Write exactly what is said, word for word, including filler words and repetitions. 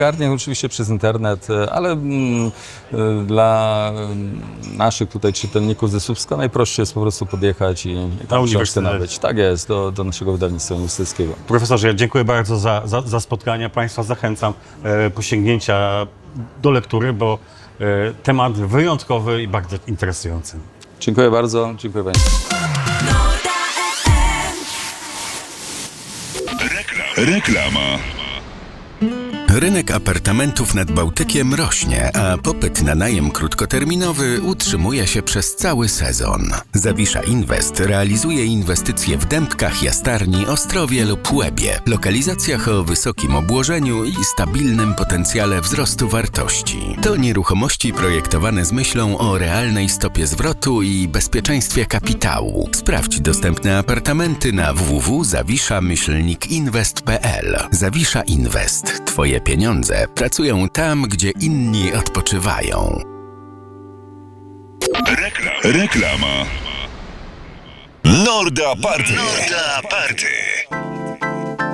Księgarnię oczywiście przez internet, ale mm, y, dla y, naszych tutaj czytelników ze Słupska najprościej jest po prostu podjechać i, i tam książkę nabyć. Tak jest, do, do naszego wydawnictwa uniwersyteckiego. Profesorze, ja dziękuję bardzo za, za, za spotkanie. Państwa zachęcam e, po sięgnięcia do lektury, bo e, temat wyjątkowy i bardzo interesujący. Dziękuję bardzo, dziękuję Państwu. Reklama. Rynek apartamentów nad Bałtykiem rośnie, a popyt na najem krótkoterminowy utrzymuje się przez cały sezon. Zawisza Invest realizuje inwestycje w Dębkach, Jastarni, Ostrowie lub Łebie, lokalizacjach o wysokim obłożeniu i stabilnym potencjale wzrostu wartości. To nieruchomości projektowane z myślą o realnej stopie zwrotu i bezpieczeństwie kapitału. Sprawdź dostępne apartamenty na w w w kropka zawisza myślnik inwest kropka p l. Zawisza Invest. Twoje pieniądze pracują tam, gdzie inni odpoczywają. Reklama. Norda Party. Norda Party.